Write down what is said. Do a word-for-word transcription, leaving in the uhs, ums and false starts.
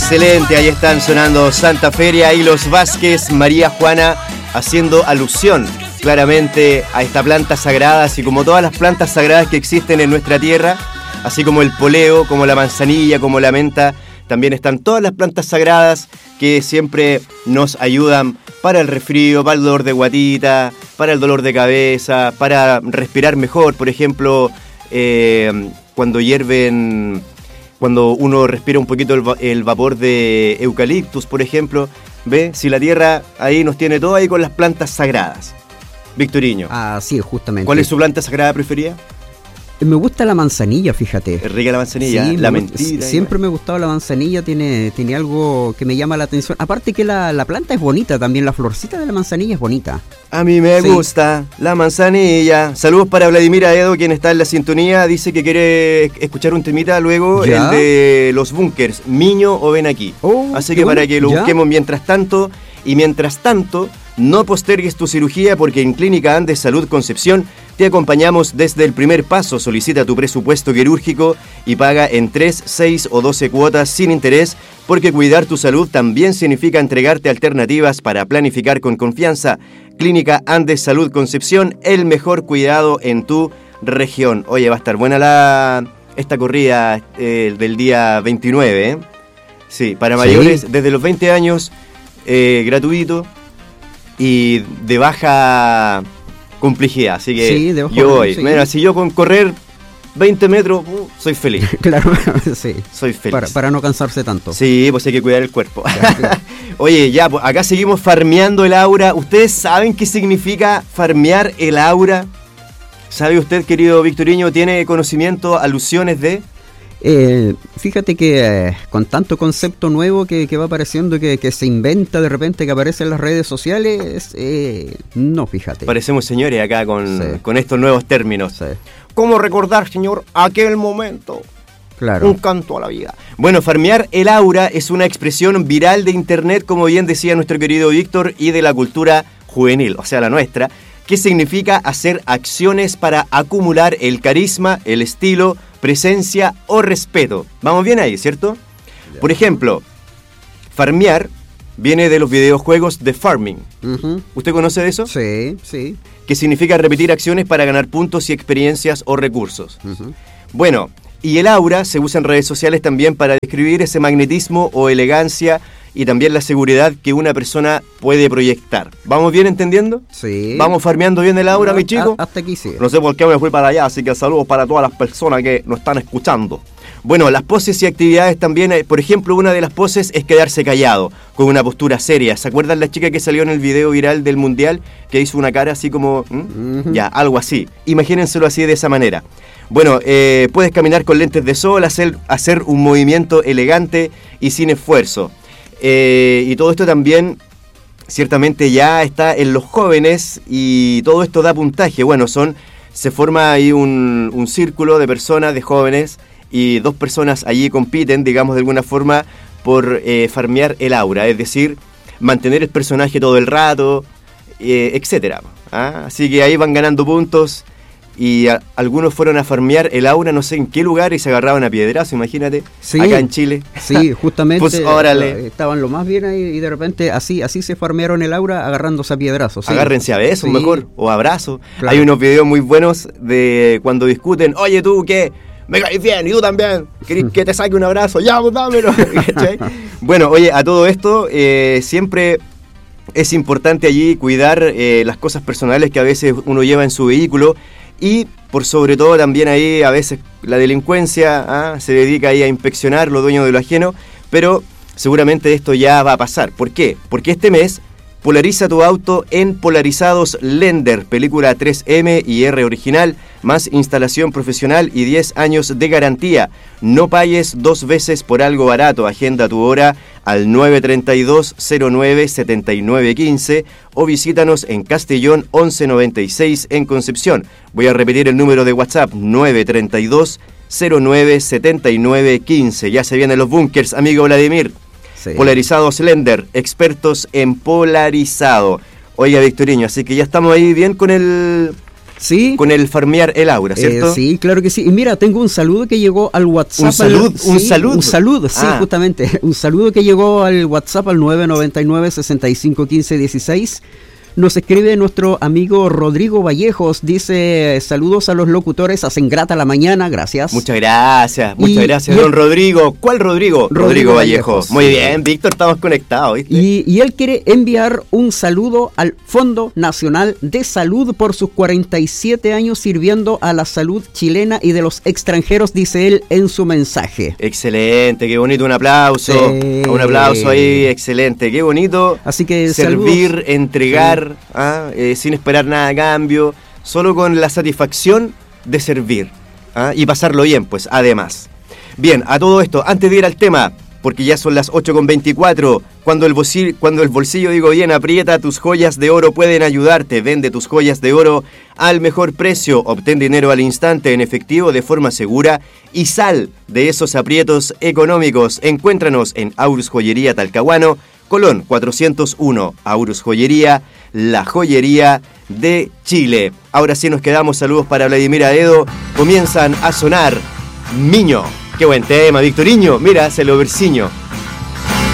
Excelente, ahí están sonando Santa Feria y Los Vázquez, María Juana, haciendo alusión claramente a esta planta sagrada, así como todas las plantas sagradas que existen en nuestra tierra, así como el poleo, como la manzanilla, como la menta, también están todas las plantas sagradas que siempre nos ayudan para el resfrío, para el dolor de guatita, para el dolor de cabeza, para respirar mejor, por ejemplo, eh, cuando hierven... Cuando uno respira un poquito el, va- el vapor de eucaliptus, por ejemplo, ¿ve? Si la tierra ahí nos tiene todo ahí con las plantas sagradas. Victoriño. Ah, sí, justamente. ¿Cuál es su planta sagrada preferida? Me gusta la manzanilla, fíjate. Es rica la manzanilla, Sí, la me mentira. gusta- siempre me ha gustado la manzanilla, tiene, tiene algo que me llama la atención. Aparte que la, la planta es bonita también, la florcita de la manzanilla es bonita. A mí me Sí. gusta la manzanilla. Saludos para Vladimir Aedo, quien está en la sintonía. Dice que quiere escuchar un temita luego, Ya. el de los bunkers, Miño o Ven Aquí. Oh, Así qué que bueno, para que lo ya. busquemos mientras tanto. Y mientras tanto, no postergues tu cirugía porque en Clínica Andes Salud Concepción te acompañamos desde el primer paso. Solicita tu presupuesto quirúrgico y paga en tres, seis o doce cuotas sin interés, porque cuidar tu salud también significa entregarte alternativas para planificar con confianza. Clínica Andes Salud Concepción, el mejor cuidado en tu región. Oye, va a estar buena la esta corrida eh, del día veintinueve, ¿eh? Sí, para Sí. mayores desde los veinte años, eh, gratuito y de baja complejidad. Así que Sí, de bajo yo orden, voy. sí. Mira, si yo con correr veinte metros, uh, soy feliz. Claro, sí. Soy feliz. Para, para no cansarse tanto. Sí, pues hay que cuidar el cuerpo. Ya, claro. Oye, ya, pues acá seguimos farmeando el aura. ¿Ustedes saben qué significa farmear el aura? ¿Sabe usted, querido Victoriño, tiene conocimiento, alusiones de...? Eh, fíjate que eh, con tanto concepto nuevo que, que va apareciendo, que, que se inventa de repente, que aparece en las redes sociales, eh, no, fíjate. Parecemos señores acá con, Sí. con estos nuevos términos. Sí, ¿Cómo recordar, señor, aquel momento? claro. Un canto a la vida. Bueno, farmear el aura es una expresión viral de internet, como bien decía nuestro querido Víctor, y de la cultura juvenil, o sea, la nuestra, que significa hacer acciones para acumular el carisma, el estilo, presencia o respeto. Vamos bien ahí, ¿cierto? Por ejemplo, farmear viene de los videojuegos de farming. Ujú. ¿Usted conoce de eso? Sí, sí. Que significa repetir acciones para ganar puntos y experiencias o recursos. Ujú. Bueno, y el aura se usa en redes sociales también para describir ese magnetismo o elegancia y también la seguridad que una persona puede proyectar. ¿Vamos bien entendiendo? Sí. ¿Vamos farmeando bien el aura, A- mi chico? a- hasta aquí sí. No sé por qué me fui para allá, así que saludos para todas las personas que nos están escuchando. Bueno, las poses y actividades también, eh, por ejemplo, una de las poses es quedarse callado, con una postura seria. ¿Se acuerdan la chica que salió en el video viral del Mundial, que hizo una cara así como... ¿Mm? Ujú. Ya, algo así. Imagínenselo así de esa manera. Bueno, eh, puedes caminar con lentes de sol, hacer, hacer un movimiento elegante y sin esfuerzo. Eh, y todo esto también ciertamente ya está en los jóvenes y todo esto da puntaje. Bueno, son se forma ahí un, un círculo de personas, de jóvenes, y dos personas allí compiten, digamos de alguna forma, por eh, farmear el aura, es decir, mantener el personaje todo el rato, eh, etcétera. ¿Ah? Así que ahí van ganando puntos. Y a- algunos fueron a farmear el aura, no sé en qué lugar, y se agarraban a piedrazo, imagínate, Sí. acá en Chile. Sí, justamente. Pues, órale. eh, Estaban lo más bien ahí y de repente así así se farmearon el aura agarrándose a piedrazos. sí. Agárrense a besos Sí. mejor, o abrazos. Claro. Hay unos videos muy buenos de cuando discuten, oye tú, ¿qué? Me caes bien, y tú también. ¿Querés que te saque un abrazo? Ya, pues dámelo. ¿Cachai? Bueno, oye, a todo esto, eh, siempre es importante allí cuidar eh, las cosas personales que a veces uno lleva en su vehículo. Y por sobre todo también ahí a veces la delincuencia ¿ah? se dedica ahí a inspeccionar los dueños de lo ajeno, pero seguramente esto ya va a pasar. ¿Por qué? Porque este mes polariza tu auto en Polarizados Lender, película tres eme y R original, más instalación profesional y diez años de garantía. No pagues dos veces por algo barato. Agenda tu hora al nueve treinta y dos, cero nueve, setenta y nueve quince o visítanos en Castellón once noventa y seis en Concepción. Voy a repetir el número de WhatsApp, nueve treinta y dos, cero nueve, setenta y nueve quince. Ya se vienen los bunkers, amigo Vladimir. Sí. Polarizados Lender, expertos en polarizado. Oiga, Victoriño, así que ya estamos ahí bien con el Sí. Con el farmear el aura, ¿cierto? Eh, sí, claro que sí. Y mira, tengo un saludo que llegó al WhatsApp. ¿Un salud? Al, ¿Un sí, salud? Un saludo, sí, ah. justamente. Un saludo que llegó al WhatsApp al nueve nueve nueve, seis cinco uno cinco uno seis. Nos escribe nuestro amigo Rodrigo Vallejos, dice, saludos a los locutores, hacen grata la mañana, gracias. Muchas gracias, muchas y, gracias, y don él, Rodrigo. ¿Cuál Rodrigo? Rodrigo, Rodrigo Vallejo. Vallejos. Muy bien, Víctor, estamos conectados, ¿viste? Y, y él quiere enviar un saludo al Fondo Nacional de Salud por sus cuarenta y siete años sirviendo a la salud chilena y de los extranjeros, dice él en su mensaje. Excelente, qué bonito, un aplauso, sí. un aplauso ahí, excelente, qué bonito. Así que servir, saludos. entregar, sí. ¿ah? eh, sin esperar nada a cambio, solo con la satisfacción de servir, ¿ah? y pasarlo bien, pues, además. Bien, a todo esto, antes de ir al tema, porque ya son las ocho con veinticuatro, cuando el bolsillo, cuando el bolsillo, digo bien, aprieta, tus joyas de oro pueden ayudarte. Vende tus joyas de oro al mejor precio, obtén dinero al instante en efectivo de forma segura y sal de esos aprietos económicos. Encuéntranos en Aurus Joyería Talcahuano, Colón cuatrocientos uno, Aurus Joyería, la joyería de Chile. Ahora sí nos quedamos, saludos para Vladimir Aedo, comienzan a sonar Miño. Qué buen tema, Victoriño, mira, se lo versiño.